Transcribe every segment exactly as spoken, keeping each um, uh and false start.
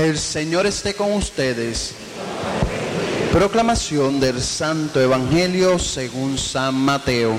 El Señor esté con ustedes. Proclamación del Santo Evangelio según San Mateo.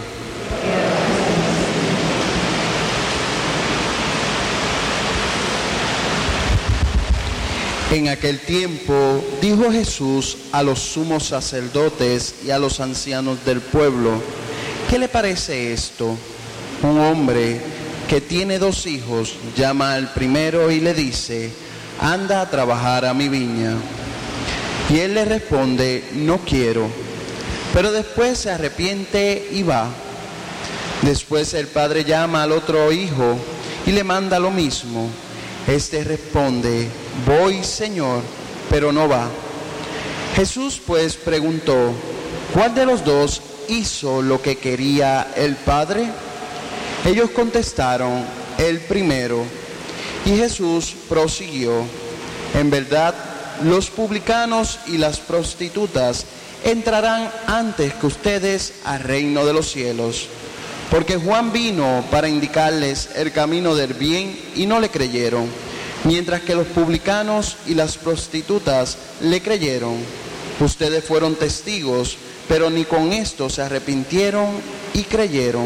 En aquel tiempo dijo Jesús a los sumos sacerdotes y a los ancianos del pueblo: ¿qué le parece esto? Un hombre que tiene dos hijos llama al primero y le dice: anda a trabajar a mi viña. Y él le responde: no quiero. Pero después se arrepiente y va. Después el padre llama al otro hijo y le manda lo mismo. Este responde: voy, Señor, pero no va. Jesús pues preguntó: ¿cuál de los dos hizo lo que quería el Padre? Ellos contestaron: el primero. Y Jesús prosiguió: en verdad, los publicanos y las prostitutas entrarán antes que ustedes al reino de los cielos. Porque Juan vino para indicarles el camino del bien y no le creyeron, mientras que los publicanos y las prostitutas le creyeron. Ustedes fueron testigos, pero ni con esto se arrepintieron y creyeron.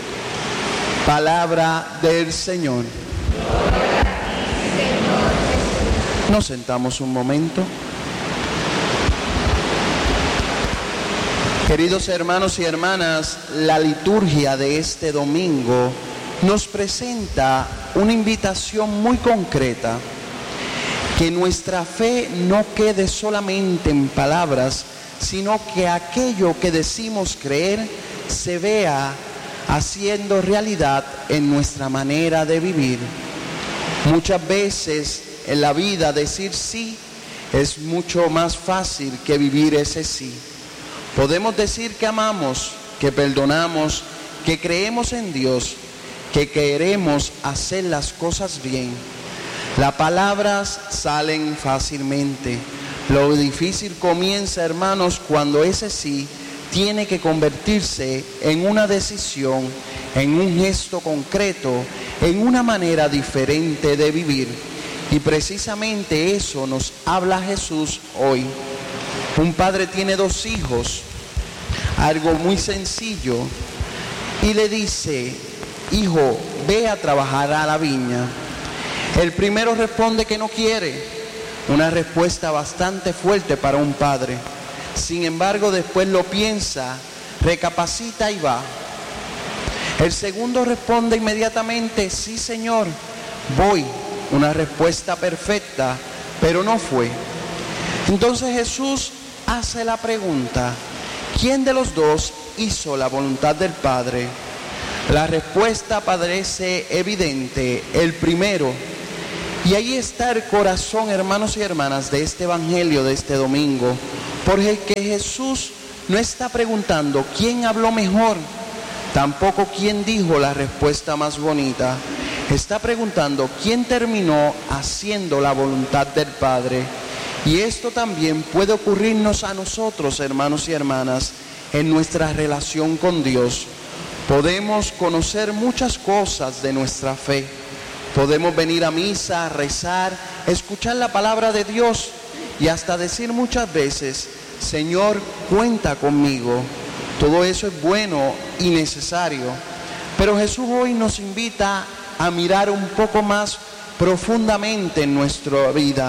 Palabra del Señor. Nos sentamos un momento. Queridos hermanos y hermanas, la liturgia de este domingo nos presenta una invitación muy concreta: que nuestra fe no quede solamente en palabras, sino que aquello que decimos creer se vea haciendo realidad en nuestra manera de vivir. Muchas veces en la vida decir sí es mucho más fácil que vivir ese sí. Podemos decir que amamos, que perdonamos, que creemos en Dios, que queremos hacer las cosas bien. Las palabras salen fácilmente. Lo difícil comienza, hermanos, cuando ese sí tiene que convertirse en una decisión, en un gesto concreto, en una manera diferente de vivir. Y precisamente eso nos habla Jesús hoy. Un padre tiene dos hijos, algo muy sencillo, y le dice: hijo, ve a trabajar a la viña. El primero responde que no quiere, una respuesta bastante fuerte para un padre. Sin embargo, después lo piensa, recapacita y va. El segundo responde inmediatamente: sí, Señor, voy. Una respuesta perfecta, pero no fue. Entonces Jesús hace la pregunta: ¿quién de los dos hizo la voluntad del Padre? La respuesta parece evidente: el primero. Y ahí está el corazón, hermanos y hermanas, de este evangelio de este domingo, porque Jesús no está preguntando quién habló mejor, tampoco quién dijo la respuesta más bonita. Está preguntando quién terminó haciendo la voluntad del Padre. Y esto también puede ocurrirnos a nosotros, hermanos y hermanas, en nuestra relación con Dios. Podemos conocer muchas cosas de nuestra fe. Podemos venir a misa, a rezar, escuchar la palabra de Dios y hasta decir muchas veces: Señor, cuenta conmigo. Todo eso es bueno y necesario. Pero Jesús hoy nos invita a mirar un poco más profundamente en nuestra vida.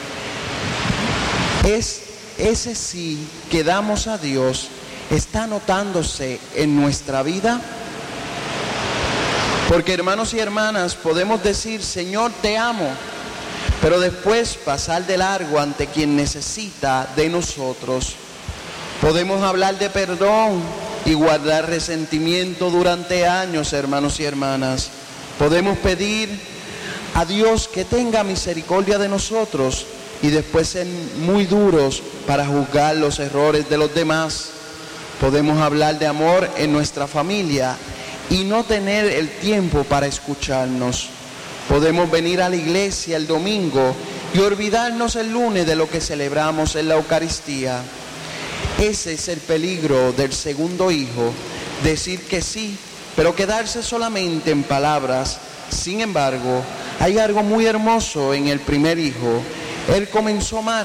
Es ese sí que damos a Dios, ¿está notándose en nuestra vida? Porque, hermanos y hermanas, podemos decir: Señor, te amo, pero después pasar de largo ante quien necesita de nosotros. Podemos hablar de perdón y guardar resentimiento durante años, hermanos y hermanas. Podemos pedir a Dios que tenga misericordia de nosotros y después ser muy duros para juzgar los errores de los demás. Podemos hablar de amor en nuestra familia y no tener el tiempo para escucharnos. Podemos venir a la iglesia el domingo y olvidarnos el lunes de lo que celebramos en la Eucaristía. Ese es el peligro del segundo hijo: decir que sí, pero quedarse solamente en palabras. Sin embargo, hay algo muy hermoso en el primer hijo. Él comenzó mal,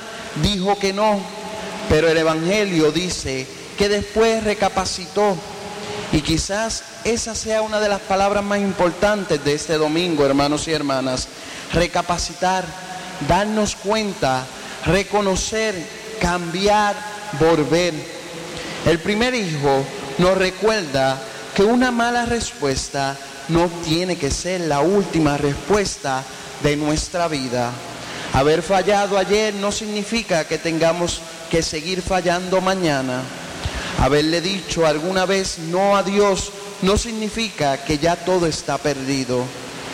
dijo que no, pero el Evangelio dice que después recapacitó. Y quizás esa sea una de las palabras más importantes de este domingo, hermanos y hermanas. Recapacitar, darnos cuenta, reconocer, cambiar, volver. El primer hijo nos recuerda que una mala respuesta no tiene que ser la última respuesta de nuestra vida. Haber fallado ayer no significa que tengamos que seguir fallando mañana. Haberle dicho alguna vez no a Dios no significa que ya todo está perdido.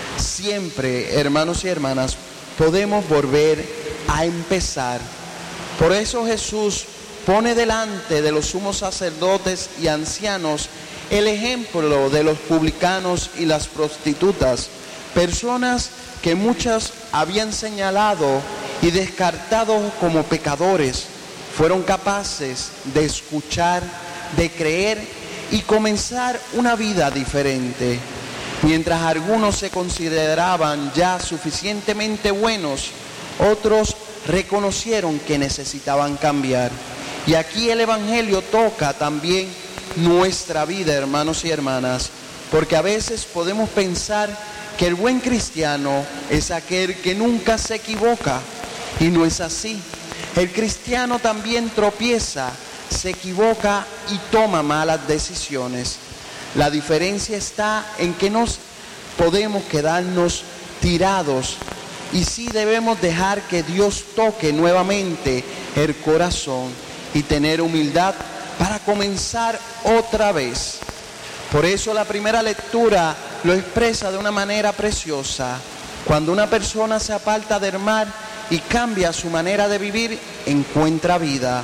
Siempre, hermanos y hermanas, podemos volver a empezar. Por eso Jesús pone delante de los sumos sacerdotes y ancianos el ejemplo de los publicanos y las prostitutas, personas que muchas habían señalado y descartado como pecadores. Fueron capaces de escuchar, de creer y comenzar una vida diferente. Mientras algunos se consideraban ya suficientemente buenos, otros reconocieron que necesitaban cambiar. Y aquí el Evangelio toca también nuestra vida, hermanos y hermanas, porque a veces podemos pensar que el buen cristiano es aquel que nunca se equivoca, y no es así. El cristiano también tropieza, se equivoca y toma malas decisiones. La diferencia está en que no podemos quedarnos tirados y sí debemos dejar que Dios toque nuevamente el corazón y tener humildad para comenzar otra vez. Por eso la primera lectura lo expresa de una manera preciosa. Cuando una persona se aparta del mal y cambia su manera de vivir, encuentra vida.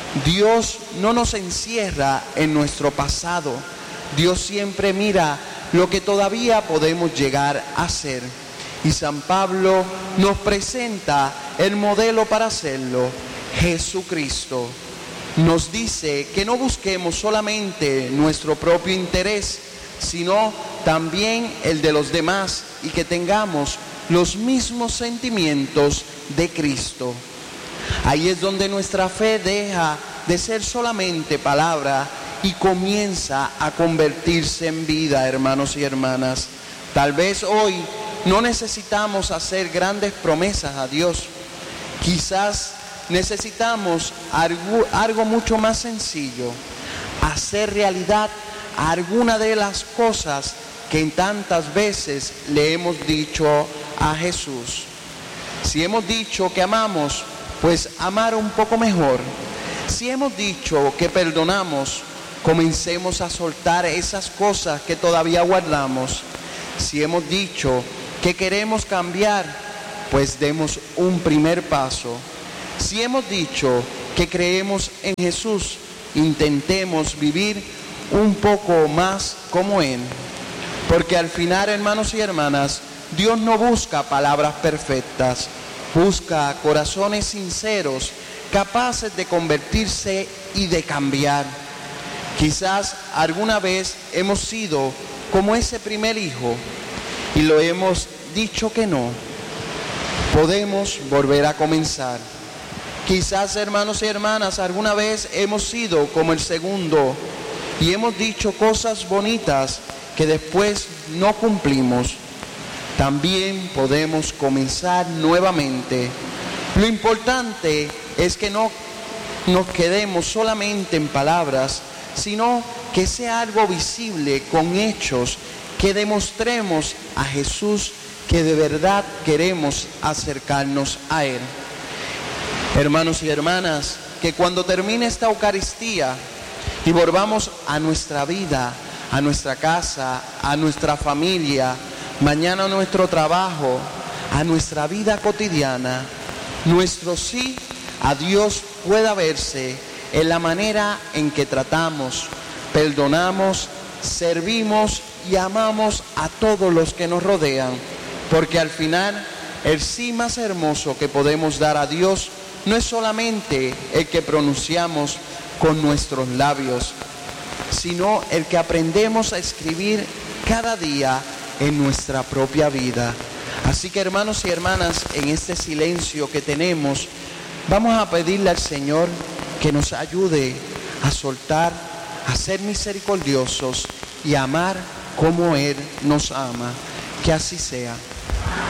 Dios no nos encierra en nuestro pasado. Dios siempre mira lo que todavía podemos llegar a ser. Y San Pablo nos presenta el modelo para hacerlo, Jesucristo. Nos dice que no busquemos solamente nuestro propio interés, sino también el de los demás, y que tengamos los mismos sentimientos de Cristo. Ahí es donde nuestra fe deja de ser solamente palabra y comienza a convertirse en vida, hermanos y hermanas. Tal vez hoy no necesitamos hacer grandes promesas a Dios. Quizás necesitamos algo, algo mucho más sencillo, hacer realidad alguna de las cosas que tantas veces le hemos dicho a Jesús. Si hemos dicho que amamos, pues amar un poco mejor. Si hemos dicho que perdonamos, comencemos a soltar esas cosas que todavía guardamos. Si hemos dicho que queremos cambiar, pues demos un primer paso. Si hemos dicho que creemos en Jesús, intentemos vivir un poco más como Él. Porque al final, hermanos y hermanas, Dios no busca palabras perfectas, busca corazones sinceros, capaces de convertirse y de cambiar. Quizás alguna vez hemos sido como ese primer hijo y lo hemos dicho que no. Podemos volver a comenzar. Quizás, hermanos y hermanas, alguna vez hemos sido como el segundo y hemos dicho cosas bonitas que después no cumplimos. También podemos comenzar nuevamente. Lo importante es que no nos quedemos solamente en palabras, sino que sea algo visible con hechos, que demostremos a Jesús que de verdad queremos acercarnos a Él. Hermanos y hermanas, que cuando termine esta Eucaristía y volvamos a nuestra vida, a nuestra casa, a nuestra familia, mañana a nuestro trabajo, a nuestra vida cotidiana, nuestro sí a Dios pueda verse en la manera en que tratamos, perdonamos, servimos y amamos a todos los que nos rodean, porque al final el sí más hermoso que podemos dar a Dios no es solamente el que pronunciamos con nuestros labios, sino el que aprendemos a escribir cada día en nuestra propia vida. Así que hermanos y hermanas, en este silencio que tenemos, vamos a pedirle al Señor que nos ayude a soltar, a ser misericordiosos y a amar como Él nos ama. Que así sea.